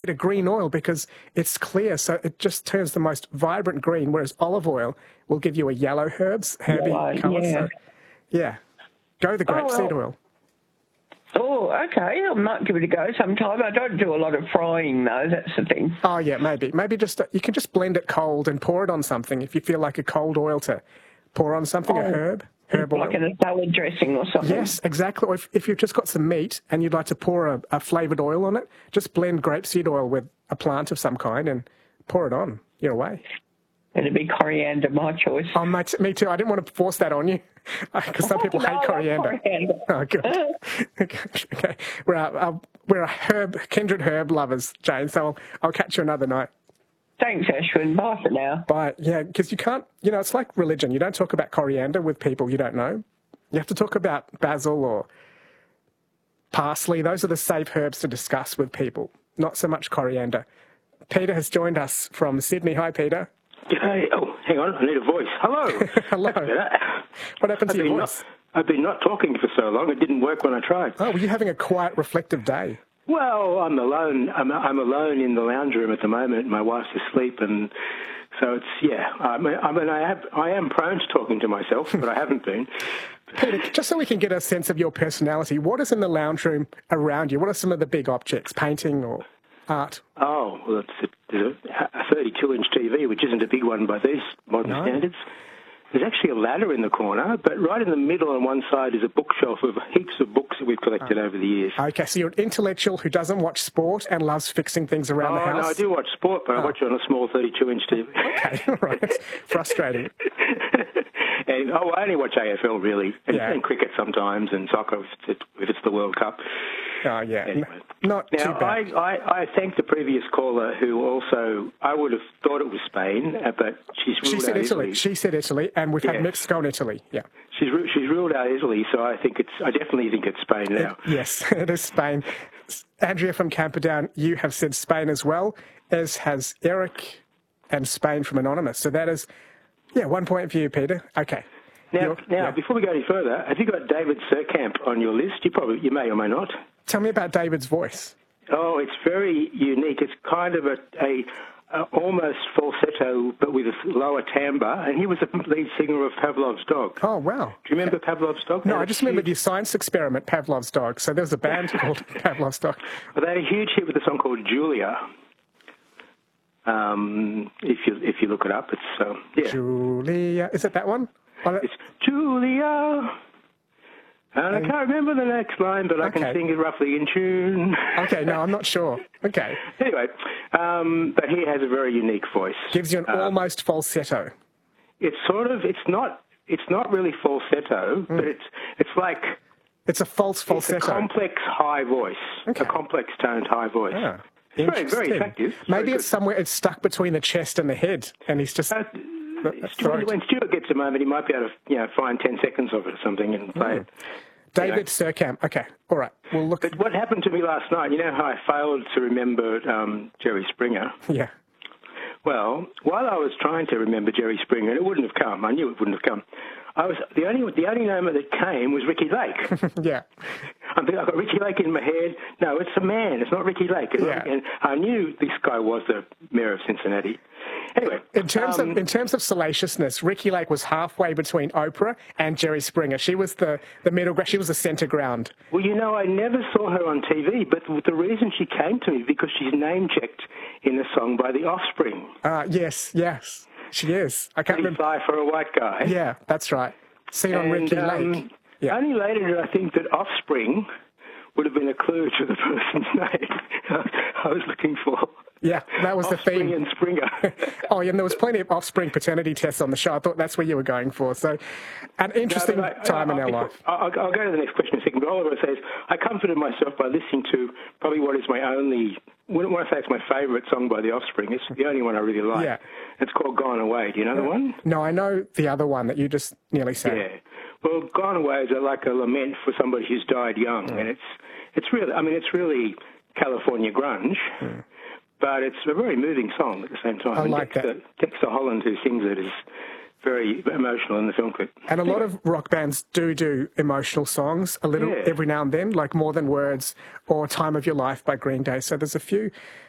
a green oil because it's clear, so it just turns the most vibrant green, whereas olive oil will give you a yellow herby colour. Yeah. So, yeah, go the grapeseed oil. Oh, okay. I might give it a go sometime. I don't do a lot of frying, though. That's the thing. Oh, yeah, maybe. Maybe just you can just blend it cold and pour it on something if you feel like a cold oil to pour on something, a herb oil. Like in a salad dressing or something. Yes, exactly. Or if you've just got some meat and you'd like to pour a flavoured oil on it, just blend grapeseed oil with a plant of some kind and pour it on. You're away. It'd be coriander, my choice. Oh, mate, me too. I didn't want to force that on you because some people hate coriander. Oh, good. Okay. We're kindred herb lovers, Jane, so I'll catch you another night. Thanks, Ashwin. Bye for now. Bye. Yeah, because you can't, it's like religion. You don't talk about coriander with people you don't know. You have to talk about basil or parsley. Those are the safe herbs to discuss with people, not so much coriander. Peter has joined us from Sydney. Hi, Peter. G'day. Oh, hang on. I need a voice. Hello. Hello. What happened to your voice? I've been not talking for so long. It didn't work when I tried. Oh, were you having a quiet, reflective day? Well, I'm alone. I'm alone in the lounge room at the moment. My wife's asleep, and so it's I am prone to talking to myself, but I haven't been. Peter, just so we can get a sense of your personality, what is in the lounge room around you? What are some of the big objects, painting or art? Oh, well, there's a 32-inch TV, which isn't a big one by these modern standards. There's actually a ladder in the corner, but right in the middle on one side is a bookshelf of heaps of books that we've collected over the years. Okay, so you're an intellectual who doesn't watch sport and loves fixing things around the house? Oh, no, I do watch sport, but I watch it on a small 32-inch TV. Okay, all right. It's frustrating. And I only watch AFL, really, and cricket sometimes, and soccer if it's the World Cup. Oh, yeah. Anyway. Not too bad. I thank the previous caller who also, I would have thought it was Spain, but she said Italy. She said Italy, and we've had Mexico and Italy, yeah. She's ruled out Italy, so I definitely think it's Spain now. Yes, it is Spain. Andrea from Camperdown, you have said Spain as well, as has Eric and Spain from Anonymous. So that is, 1 point for you, Peter. Okay. Now, before we go any further, have you got David Surkamp on your list? You may or may not. Tell me about David's voice. Oh, it's very unique. It's kind of a almost falsetto, but with a lower timbre, and he was the lead singer of Pavlov's Dog. Oh, wow. Do you remember Pavlov's Dog? No, I just remembered your science experiment, Pavlov's Dog. So there was a band called Pavlov's Dog. Well, they had a huge hit with a song called Julia. If you look it up, it's Julia. Is it that one? It's Julia. And I can't remember the next line, but I can sing it roughly in tune. Okay, no, I'm not sure. Okay. Anyway, but he has a very unique voice. Gives you an almost falsetto. It's not really falsetto, but it's like... It's a false falsetto. It's a complex high voice, a complex toned high voice. Yeah. It's very, very effective. Maybe it's somewhere, it's stuck between the chest and the head, and he's just... when Stuart gets a moment, he might be able to find 10 seconds of it or something and play it. David Surkamp. Okay, all right. We'll look. But what happened to me last night, you know how I failed to remember Jerry Springer? Yeah. Well, while I was trying to remember Jerry Springer, and it wouldn't have come, I knew it wouldn't have come, the only name that came was Ricky Lake. Yeah. I've got Ricky Lake in my head. No, it's a man. It's not Ricky Lake. And I knew this guy was the mayor of Cincinnati. Anyway, in terms of salaciousness, Ricky Lake was halfway between Oprah and Jerry Springer. She was the middle ground. She was the centre ground. Well, I never saw her on TV, but the reason she came to me because she's name-checked in a song by The Offspring. Yes, she is. I can't remember. Fly for a White Guy. Yeah, that's right. Seen on Ricky Lake. Yeah. Only later did I think that Offspring would have been a clue to the person's name I was looking for. Yeah, that was Offspring the theme. And Springer. Oh, yeah, and there was plenty of Offspring paternity tests on the show. I thought that's where you were going for. So, an interesting time in our life. I'll go to the next question in a second. But Oliver says, I comforted myself by listening to probably what is my only, when I say it's my favourite song by The Offspring, it's the only one I really like. Yeah. It's called Gone Away. Do you know the one? No, I know the other one that you just nearly said. Yeah. Well, Gone Away is like a lament for somebody who's died young. And it's really California grunge. But it's a very moving song at the same time. I like that. Dexter Holland, who sings it, is very emotional in the film clip. And a lot of rock bands do emotional songs a little every now and then, like More Than Words or Time of Your Life by Green Day. So there's a few